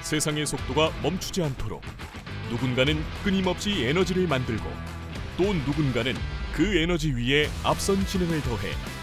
세상의 속도가 멈추지 않도록 누군가는 끊임없이 에너지를 만들고 또 누군가는 그 에너지 위에 앞선 지능을 더해